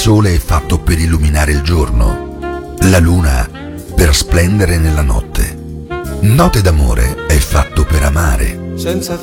sole è fatto per illuminare il giorno, la luna per splendere nella notte. Note d'amore è fatto per amare. Senza